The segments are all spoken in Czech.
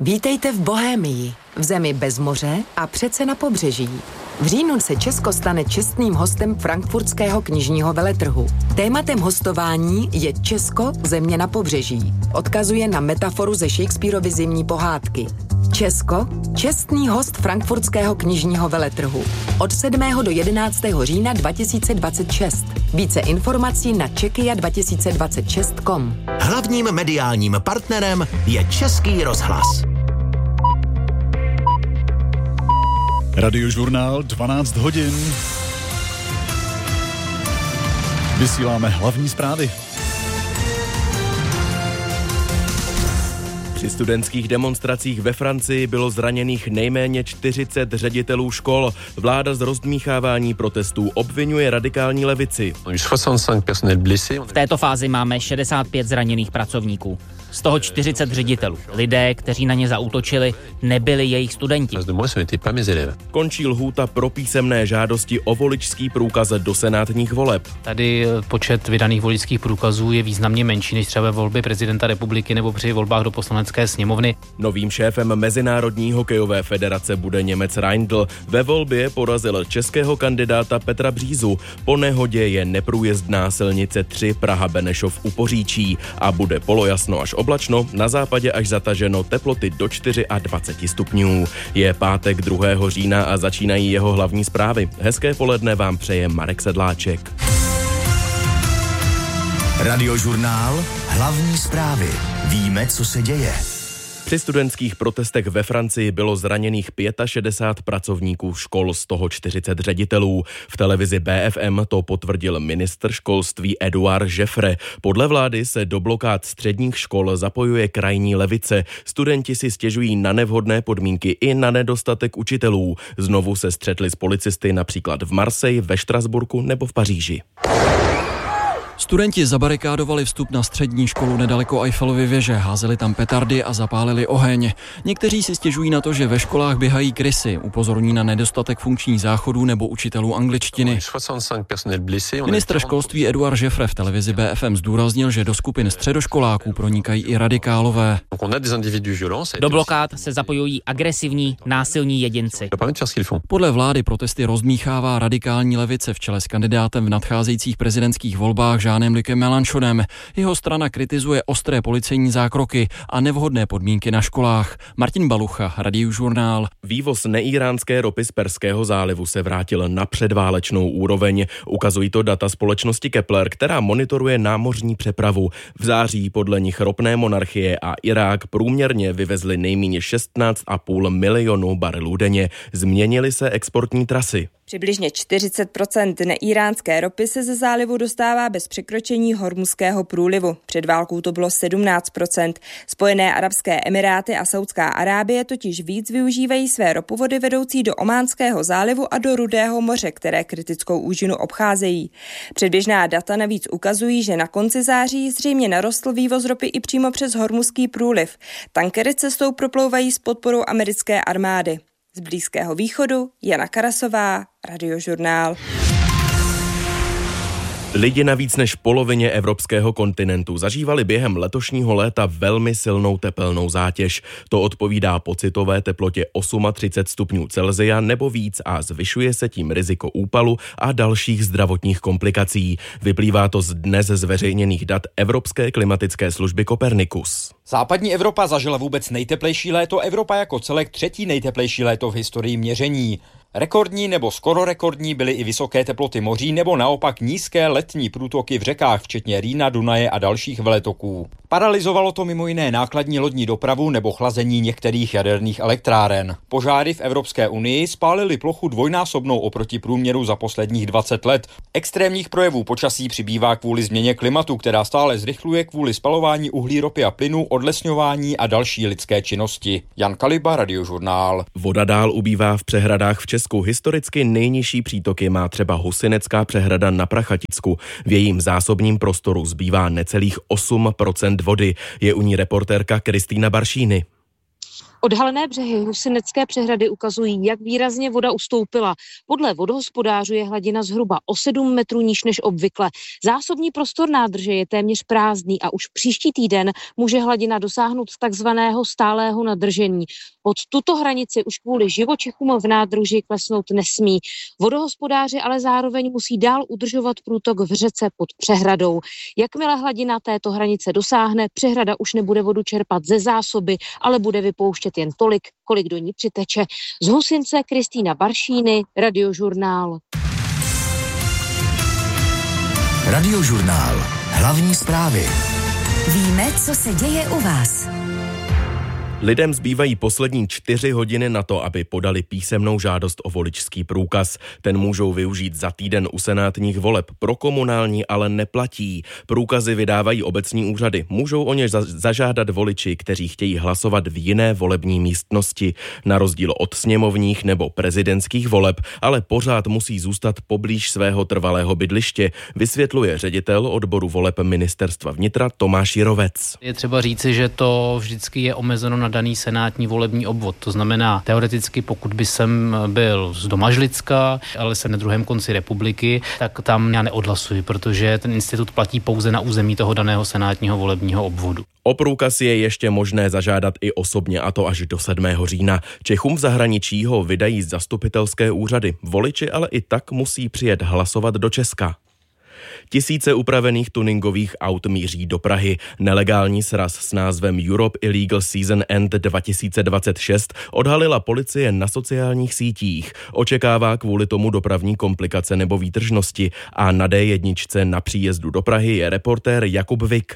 Vítejte v Bohémii, v zemi bez moře a přece na pobřeží. V říjnu se Česko stane čestným hostem frankfurtského knižního veletrhu. Tématem hostování je Česko, země na pobřeží. Odkazuje na metaforu ze Shakespearovy Zimní pohádky. Česko, čestný host frankfurtského knižního veletrhu. Od 7. do 11. října 2026. Více informací na czekia2026.com. Hlavním mediálním partnerem je Český rozhlas. Radiožurnál 12 hodin. Vysíláme hlavní zprávy. Při studentských demonstracích ve Francii bylo zraněných nejméně 40 ředitelů škol. Vláda z rozdmíchávání protestů obvinuje radikální levici. V této fázi máme 65 zraněných pracovníků. Z toho 40 ředitelů. Lidé, kteří na ně zaútočili, nebyli jejich studenti. Končí lhůta pro písemné žádosti o voličský průkaz do senátních voleb. Tady počet vydaných voličských průkazů je významně menší než třeba ve volbě prezidenta republiky nebo při volbách do poslanecké sněmovny. Novým šéfem Mezinárodní hokejové federace bude Němec Reindl. Ve volbě porazil českého kandidáta Petra Břízu. Po nehodě je neprůjezdná silnice 3 Praha-Benešov u Poříčí a bude polojasno až oblačno, na západě až zataženo, teploty do 24 stupňů. Je pátek 2. října a začínají jeho hlavní zprávy. Hezké poledne vám přeje Marek Sedláček. Radiožurnál hlavní zprávy. Víme, co se děje. Při studentských protestech ve Francii bylo zraněných 65 pracovníků škol, z toho 40 ředitelů. V televizi BFM to potvrdil ministr školství Édouard Jeffre. Podle vlády se do blokád středních škol zapojuje krajní levice. Studenti si stěžují na nevhodné podmínky i na nedostatek učitelů. Znovu se střetli s policisty například v Marseille, ve Štrasburku nebo v Paříži. Studenti zabarikádovali vstup na střední školu nedaleko Eiffelovy věže, házeli tam petardy a zapálili oheň. Někteří si stěžují na to, že ve školách běhají krysy, upozorní na nedostatek funkčních záchodů nebo učitelů angličtiny. Ministr školství Édouard Jeffre v televizi BFM zdůraznil, že do skupin středoškoláků pronikají i radikálové. Do blokád se zapojují agresivní, násilní jedinci. Podle vlády protesty rozdmíchává radikální levice v čele s kandidátem v nadcházejících prezidentských volbách Jeanem-Lucem Mélenchonem. Jeho strana kritizuje ostré policejní zákroky a nevhodné podmínky na školách. Martin Balucha, Radiožurnál. Vývoz neíránské ropy z Perského zálivu se vrátil na předválečnou úroveň. Ukazují to data společnosti Kepler, která monitoruje námořní přepravu. V září podle nich ropné monarchie a Irák průměrně vyvezli nejméně 16,5 milionu barelů denně. Změnily se exportní trasy. Přibližně 40% neíránské ropy se ze zálivu dostává bez překročení Hormuzského průlivu. Před válkou to bylo 17%. Spojené arabské emiráty a Saudská Arábie totiž víc využívají své ropovody vedoucí do Ománského zálivu a do Rudého moře, které kritickou úžinu obcházejí. Předběžná data navíc ukazují, že na konci září zřejmě narostl vývoz ropy i přímo přes Hormuzský průliv. Tankery cestou proplouvají s podporou americké armády. Z Blízkého východu Jana Karasová, Radiožurnál. Lidi na víc než polovině evropského kontinentu zažívali během letošního léta velmi silnou tepelnou zátěž. To odpovídá pocitové teplotě 38 stupňů Celsia nebo víc a zvyšuje se tím riziko úpalu a dalších zdravotních komplikací. Vyplývá to z dnes zveřejněných dat Evropské klimatické služby Copernicus. Západní Evropa zažila vůbec nejteplejší léto, Evropa jako celek 3. nejteplejší léto v historii měření. Rekordní nebo skoro rekordní byly i vysoké teploty moří nebo naopak nízké letní průtoky v řekách, včetně Rýna, Dunaje a dalších veletoků. Paralyzovalo to mimo jiné nákladní lodní dopravu nebo chlazení některých jaderných elektráren. Požáry v Evropské unii spálily plochu dvojnásobnou oproti průměru za posledních 20 let. Extrémních projevů počasí přibývá kvůli změně klimatu, která stále zrychluje kvůli spalování uhlí, ropy a plynu, odlesňování a další lidské činnosti. Jan Kaliba, Radiožurnál. Voda dál ubývá v přehradách v Česku. Historicky nejnižší přítoky má třeba Husinecká přehrada na Prachaticku. V jejím zásobním prostoru zbývá necelých 8% vody. Je u ní reportérka Kristýna Baršíny. Odhalené břehy Husinecké přehrady ukazují, jak výrazně voda ustoupila. Podle vodohospodářů je hladina zhruba o 7 metrů níž než obvykle. Zásobní prostor nádrže je téměř prázdný a už příští týden může hladina dosáhnout takzvaného stálého nadržení. Pod tuto hranici už kvůli živočichům v nádrži klesnout nesmí. Vodohospodáři ale zároveň musí dál udržovat průtok v řece pod přehradou. Jakmile hladina této hranice dosáhne, přehrada už nebude vodu čerpat ze zásoby, ale bude vypouštět jen tolik, kolik do ní přiteče. Z Husince Kristýna Baršíny, Radiožurnál. Radiožurnál. Hlavní zprávy. Víme, co se děje u vás. Lidem zbývají poslední 4 hodiny na to, aby podali písemnou žádost o voličský průkaz. Ten můžou využít za týden u senátních voleb. Pro komunální ale neplatí. Průkazy vydávají obecní úřady. Můžou o ně zažádat voliči, kteří chtějí hlasovat v jiné volební místnosti. Na rozdíl od sněmovních nebo prezidentských voleb, ale pořád musí zůstat poblíž svého trvalého bydliště, vysvětluje ředitel odboru voleb Ministerstva vnitra Tomáš Jirovec. Je třeba říci, že to vždycky je omezeno na daný senátní volební obvod. To znamená, teoreticky, pokud by jsem byl z Domažlicka, ale jsem na druhém konci republiky, tak tam já neodhlasuji, protože ten institut platí pouze na území toho daného senátního volebního obvodu. O průkaz je ještě možné zažádat i osobně, a to až do 7. října. Čechům v zahraničí ho vydají zastupitelské úřady. Voliči ale i tak musí přijet hlasovat do Česka. Tisíce upravených tuningových aut míří do Prahy. Nelegální sraz s názvem Europe Illegal Season End 2026 odhalila policie na sociálních sítích. Očekává kvůli tomu dopravní komplikace nebo výtržnosti a na D1 na příjezdu do Prahy je reportér Jakub Vik.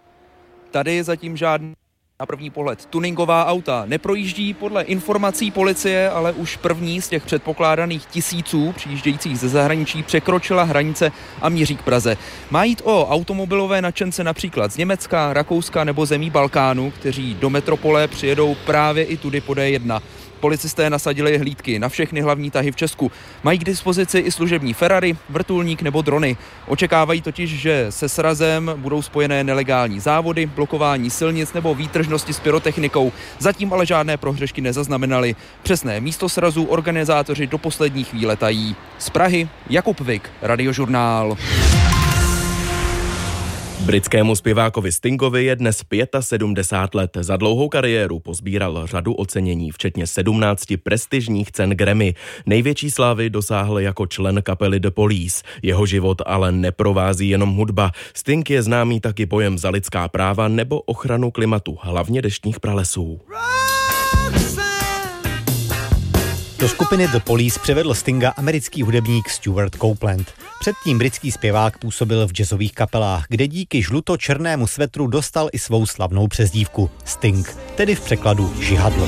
Tady zatím žádný na první pohled tuningová auta neprojíždí podle informací policie, ale už první z těch předpokládaných tisíců přijíždějících ze zahraničí překročila hranice a míří k Praze. Má jít o automobilové nadšence například z Německa, Rakouska nebo zemí Balkánu, kteří do metropole přijedou právě i tudy po D1. Policisté nasadili hlídky na všechny hlavní tahy v Česku. Mají k dispozici i služební Ferrari, vrtulník nebo drony. Očekávají totiž, že se srazem budou spojené nelegální závody, blokování silnic nebo výtržnosti s pyrotechnikou. Zatím ale žádné prohřešky nezaznamenali. Přesné místo srazu organizátoři do poslední chvíle tají. Z Prahy Jakub Vik, Radiožurnál. Britskému zpěvákovi Stingovi je dnes 75 let. Za dlouhou kariéru pozbíral řadu ocenění, včetně 17 prestižních cen Grammy. Největší slávy dosáhl jako člen kapely The Police. Jeho život ale neprovází jenom hudba. Sting je známý taky bojem za lidská práva nebo ochranu klimatu, hlavně deštných pralesů. Do skupiny The Police přivedl Stinga americký hudebník Stuart Copeland. Předtím britský zpěvák působil v jazzových kapelách, kde díky žluto-černému svetru dostal i svou slavnou přezdívku Sting, tedy v překladu žihadlo.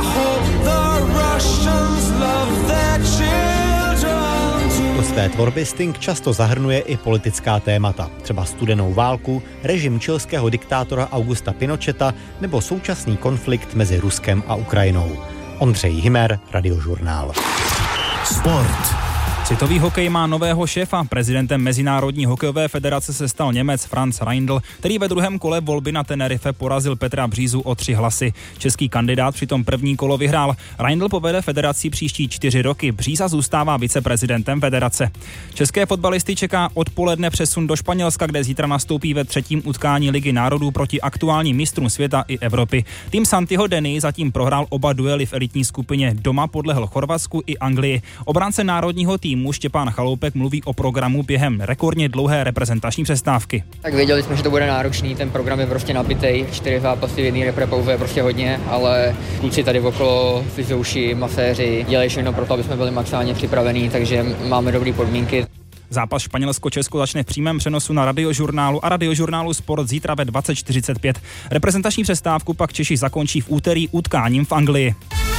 Do své tvorby Sting často zahrnuje i politická témata, třeba studenou válku, režim chilského diktátora Augusta Pinocheta nebo současný konflikt mezi Ruskem a Ukrajinou. Ondřej Himer, Radiožurnál. Sport. Světový hokej má nového šéfa. Prezidentem Mezinárodní hokejové federace se stal Němec Franz Reindl, který ve druhém kole volby na Tenerife porazil Petra Břízu o 3 hlasy. Český kandidát přitom první kolo vyhrál. Reindl povede federaci příští 4 roky. Bříza zůstává viceprezidentem federace. České fotbalisty čeká odpoledne přesun do Španělska, kde zítra nastoupí ve 3. utkání Ligy národů proti aktuálním mistrům světa i Evropy. Tým Santiho Denny zatím prohrál oba duely v elitní skupině. Doma podlehl Chorvatsku i Anglii. Obránce národního týmu Štěpán Chaloupek mluví o programu během rekordně dlouhé reprezentační přestávky. Tak věděli jsme, že to bude náročný, ten program je prostě nabitej, 4 zápasy v jedné reprepauze je prostě hodně, ale kluci tady okolo, fyzouši, maséři, dělají všechno pro to, aby jsme byli maximálně připravení, takže máme dobré podmínky. Zápas Španělsko-Česko začne v přímém přenosu na Radiožurnálu a Radiožurnálu Sport zítra ve 20:45. Reprezentační přestávku pak Češi zakončí v úterý utkáním v Anglii.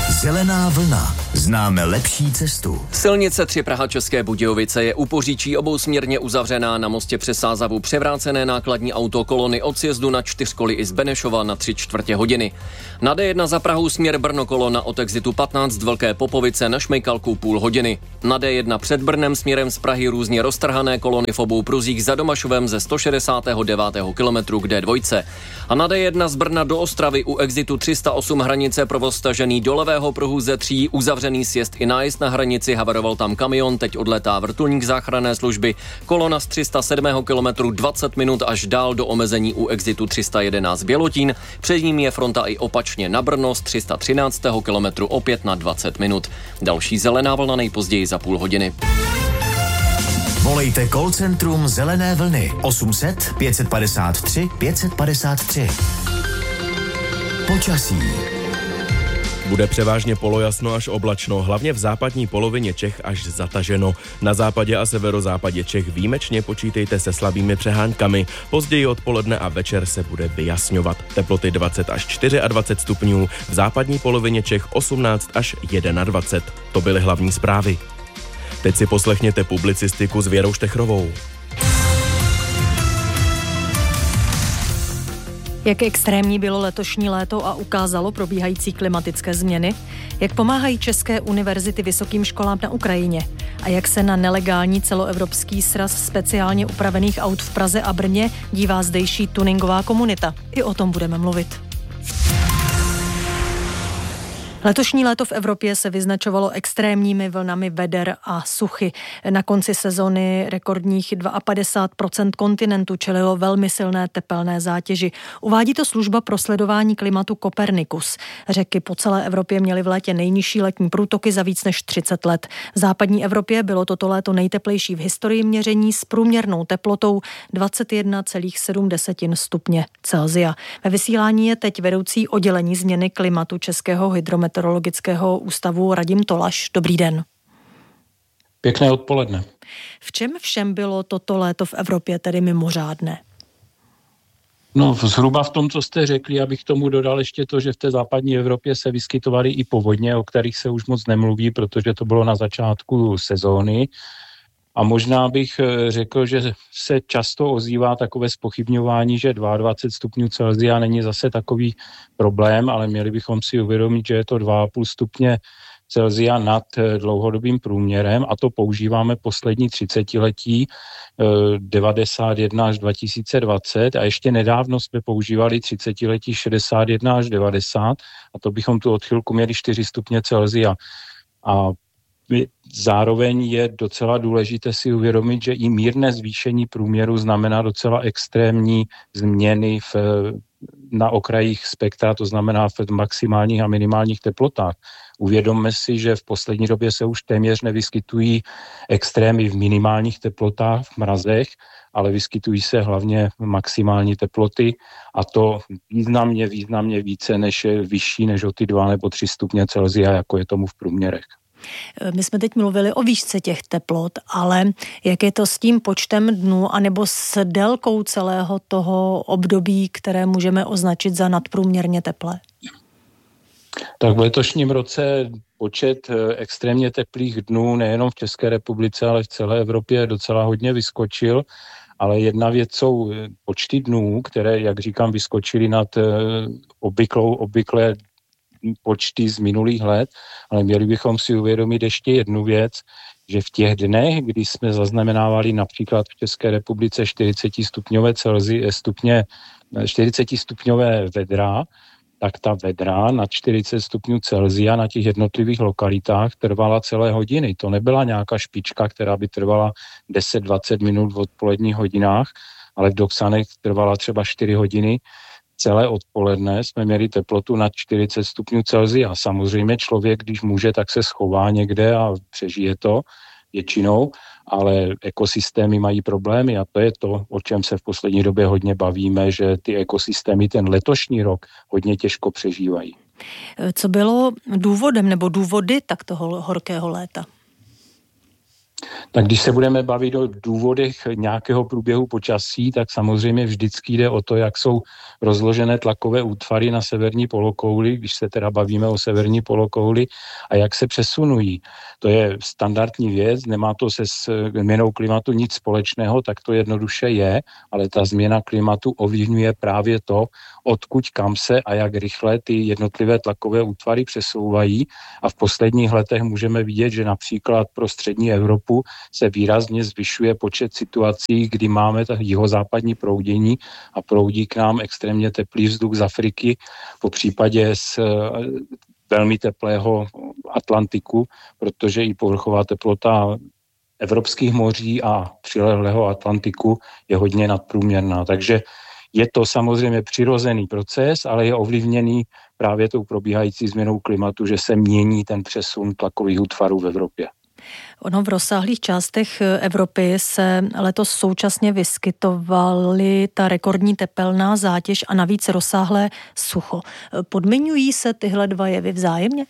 Zelená vlna. Známe lepší cestu. Silnice 3 Praha České Budějovice je u Poříčí obousměrně uzavřená. Na mostě přes Sázavu převrácené nákladní auto kolony od sjezdu na 4 koly i z Benešova na 3/4 hodiny. Na D1 za Prahu směr Brno kolona od exitu 15 z Velké Popovice na Šmejkalku půl hodiny. Na D1 před Brnem směrem z Prahy různě roztrhané kolony v obou pruzích za Domašovem ze 169. kilometru k D2. A na D1 z Brna do Ostravy u exitu 308 hranice provoz stažený do levého pruhu ze 3, uzavřený sjezd i nájezd na hranici, havaroval tam kamion, teď odletá vrtulník záchranné služby, kolona z 307. kilometru 20 minut až dál do omezení u exitu 311 Bělotín, před ním je fronta i opačně na Brno z 313. kilometru opět na 20 minut. Další zelená vlna nejpozději za půl hodiny. Volejte call centrum Zelené vlny 800 553 553. Počasí. Bude převážně polojasno až oblačno, hlavně v západní polovině Čech až zataženo. Na západě a severozápadě Čech výjimečně počítejte se slabými přeháňkami. Později odpoledne a večer se bude vyjasňovat. Teploty 20 až 24 stupňů, v západní polovině Čech 18 až 21. To byly hlavní zprávy. Teď si poslechněte publicistiku s Věrou Štechrovou. Jak extrémní bylo letošní léto a ukázalo probíhající klimatické změny? Jak pomáhají české univerzity vysokým školám na Ukrajině? A jak se na nelegální celoevropský sraz speciálně upravených aut v Praze a Brně dívá zdejší tuningová komunita? I o tom budeme mluvit. Letošní léto v Evropě se vyznačovalo extrémními vlnami veder a suchy. Na konci sezony rekordních 52% kontinentu čelilo velmi silné tepelné zátěži. Uvádí to služba pro sledování klimatu Copernicus. Řeky po celé Evropě měly v létě nejnižší letní průtoky za víc než 30 let. V západní Evropě bylo toto léto nejteplejší v historii měření s průměrnou teplotou 21,7 stupně Celsia. Ve vysílání je teď vedoucí oddělení změny klimatu Českého hydrometeorologického ústavu Radim Tolaš. Dobrý den. Pěkné odpoledne. V čem všem bylo toto léto v Evropě tedy mimořádné? No zhruba v tom, co jste řekli, abych tomu dodal ještě to, že v té západní Evropě se vyskytovaly i povodně, o kterých se už moc nemluví, protože to bylo na začátku sezóny. A možná bych řekl, že se často ozývá takové zpochybňování, že 22 stupňů Celsia není zase takový problém, ale měli bychom si uvědomit, že je to 2,5 stupně Celsia nad dlouhodobým průměrem a to používáme poslední 30letí 91 až 2020 a ještě nedávno jsme používali 30letí 61 až 90 a to bychom tu odchylku měli 4 stupně Celsia. A zároveň je docela důležité si uvědomit, že i mírné zvýšení průměru znamená docela extrémní změny na okrajích spektra, to znamená v maximálních a minimálních teplotách. Uvědomme si, že v poslední době se už téměř nevyskytují extrémy v minimálních teplotách, v mrazech, ale vyskytují se hlavně maximální teploty a to významně více než vyšší než o ty 2 nebo 3 stupně Celsia, jako je tomu v průměrech. My jsme teď mluvili o výšce těch teplot, ale jak je to s tím počtem dnů anebo s délkou celého toho období, které můžeme označit za nadprůměrně teplé? Tak v letošním roce počet extrémně teplých dnů nejenom v České republice, ale v celé Evropě docela hodně vyskočil, ale jedna věc jsou počty dnů, které, jak říkám, vyskočily nad obvyklé počty z minulých let, ale měli bychom si uvědomit ještě jednu věc, že v těch dnech, kdy jsme zaznamenávali například v České republice 40 stupňové vedra, tak ta vedra na 40 stupňů Celsia na těch jednotlivých lokalitách trvala celé hodiny. To nebyla nějaká špička, která by trvala 10-20 minut v odpoledních hodinách, ale v Doksanech trvala třeba 4 hodiny. Celé odpoledne jsme měli teplotu nad 40 stupňů Celsia. Samozřejmě člověk, když může, tak se schová někde a přežije to většinou, ale ekosystémy mají problémy a to je to, o čem se v poslední době hodně bavíme, že ty ekosystémy ten letošní rok hodně těžko přežívají. Co bylo důvodem nebo důvody tak toho horkého léta? Tak když se budeme bavit o důvodech nějakého průběhu počasí, tak samozřejmě vždycky jde o to, jak jsou rozložené tlakové útvary na severní polokouli, když se teda bavíme o severní polokouli, a jak se přesunují. To je standardní věc, nemá to se změnou klimatu nic společného, tak to jednoduše je, ale ta změna klimatu ovlivňuje právě to, odkud kam se a jak rychle ty jednotlivé tlakové útvary přesouvají. A v posledních letech můžeme vidět, že například pro střední Evropu se výrazně zvyšuje počet situací, kdy máme jihozápadní proudění a proudí k nám extrémně teplý vzduch z Afriky, po případě z velmi teplého Atlantiku, protože i povrchová teplota evropských moří a přilehlého Atlantiku je hodně nadprůměrná. Takže je to samozřejmě přirozený proces, ale je ovlivněný právě tou probíhající změnou klimatu, že se mění ten přesun tlakových útvarů v Evropě. Ono v rozsáhlých částech Evropy se letos současně vyskytovaly ta rekordní tepelná zátěž a navíc rozsáhlé sucho. Podmiňují se tyhle dva jevy vzájemně?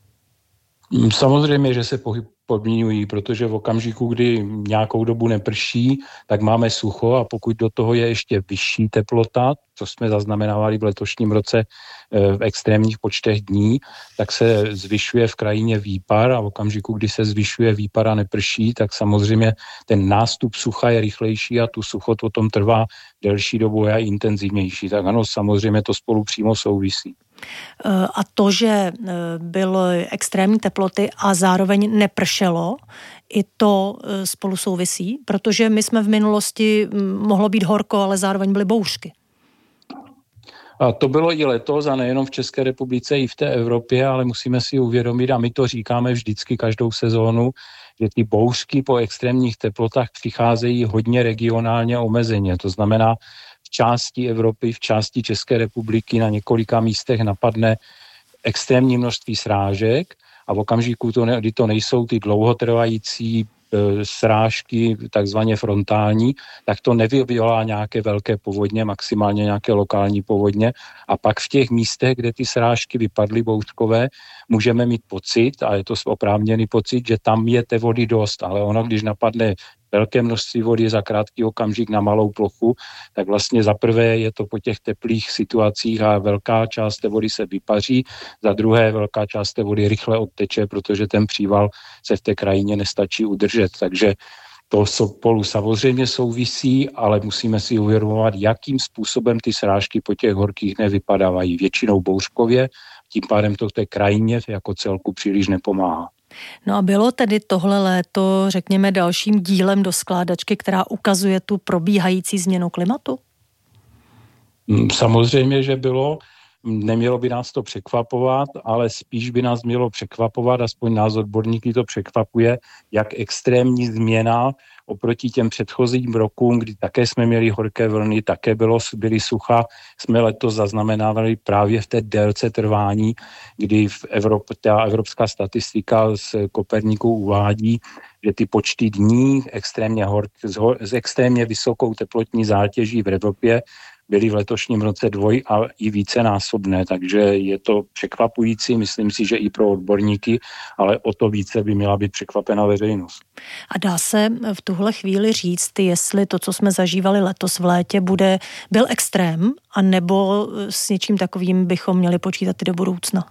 Samozřejmě, že se podmiňují, protože v okamžiku, kdy nějakou dobu neprší, tak máme sucho a pokud do toho je ještě vyšší teplota, co jsme zaznamenávali v letošním roce v extrémních počtech dní, tak se zvyšuje v krajině výpar a v okamžiku, kdy se zvyšuje výpar a neprší, tak samozřejmě ten nástup sucha je rychlejší a tu sucho potom trvá delší dobu a je intenzivnější. Tak ano, samozřejmě to spolu přímo souvisí. A to, že byly extrémní teploty a zároveň nepršelo, i to spolu souvisí, protože my jsme v minulosti, mohlo být horko, ale zároveň byly bouřky. A to bylo i letos a nejenom v České republice, i v té Evropě, ale musíme si uvědomit, a my to říkáme vždycky každou sezónu, že ty bouřky po extrémních teplotách přicházejí hodně regionálně omezeně. To znamená, v části Evropy, v části České republiky na několika místech napadne extrémní množství srážek a v okamžiku, kdy to nejsou ty dlouhotrvající srážky, takzvaně frontální, tak to nevyvolá nějaké velké povodně, maximálně nějaké lokální povodně. A pak v těch místech, kde ty srážky vypadly bouřkové, můžeme mít pocit, a je to oprávněný pocit, že tam je té vody dost, ale ono, když napadne velké množství vody za krátký okamžik na malou plochu, tak vlastně za prvé je to po těch teplých situacích a velká část té vody se vypaří, za druhé velká část té vody rychle odteče, protože ten příval se v té krajině nestačí udržet. Takže to spolu samozřejmě souvisí, ale musíme si uvědomovat, jakým způsobem ty srážky po těch horkých dnech vypadávají. Většinou bouřkově, tím pádem to v té krajině jako celku příliš nepomáhá. No a bylo tedy tohle léto, řekněme, dalším dílem do skládačky, která ukazuje tu probíhající změnu klimatu? Samozřejmě, že bylo. Nemělo by nás to překvapovat, ale spíš by nás mělo překvapovat, aspoň nás odborníky to překvapuje, jak extrémní změna oproti těm předchozím rokům, kdy také jsme měli horké vlny, také byly sucha, jsme letos zaznamenávali právě v té délce trvání, kdy ta evropská statistika z Koperniku uvádí, že ty počty dní s extrémně vysokou teplotní zátěží v Evropě byly v letošním roce a i vícenásobné, takže je to překvapující, myslím si, že i pro odborníky, ale o to více by měla být překvapena veřejnost. A dá se v tuhle chvíli říct, jestli to, co jsme zažívali letos v létě, byl extrém, anebo s něčím takovým bychom měli počítat i do budoucna?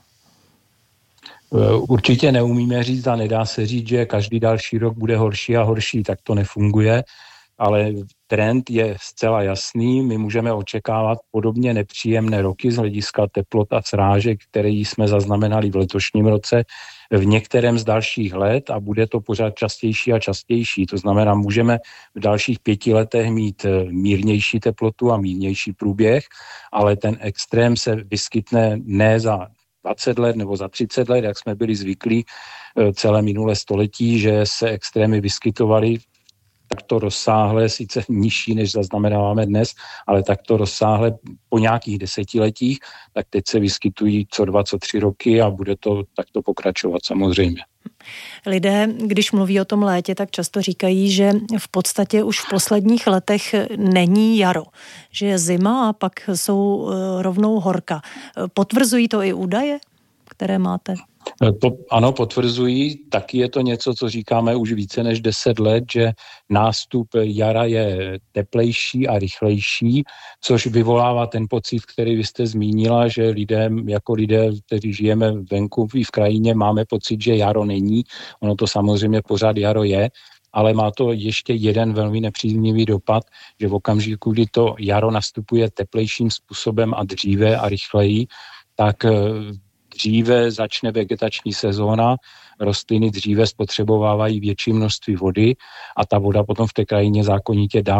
Určitě neumíme říct a nedá se říct, že každý další rok bude horší a horší, tak to nefunguje. Ale trend je zcela jasný. My můžeme očekávat podobně nepříjemné roky z hlediska teplot a srážek, které jsme zaznamenali v letošním roce, v některém z dalších let a bude to pořád častější a častější. To znamená, můžeme v dalších 5 letech mít mírnější teplotu a mírnější průběh, ale ten extrém se vyskytne ne za 20 let nebo za 30 let, jak jsme byli zvyklí celé minulé století, že se extrémy vyskytovaly takto rozsáhle, sice nižší, než zaznamenáváme dnes, ale takto rozsáhle po nějakých desetiletích, tak teď se vyskytují co 2, co 3 roky a bude to takto pokračovat samozřejmě. Lidé, když mluví o tom létě, tak často říkají, že v podstatě už v posledních letech není jaro, že je zima a pak jsou rovnou horka. Potvrzují to i údaje, které máte? Ano, potvrzují. Taky je to něco, co říkáme už více než 10 let, že nástup jara je teplejší a rychlejší, což vyvolává ten pocit, který vy jste zmínila, že lidé, kteří žijeme venku i v krajině, máme pocit, že jaro není. Ono to samozřejmě pořád jaro je, ale má to ještě jeden velmi nepříznivý dopad, že v okamžiku, kdy to jaro nastupuje teplejším způsobem a dříve a rychleji, tak dříve začne vegetační sezóna, rostliny dříve spotřebovávají větší množství vody a ta voda potom v té krajině zákonitě dál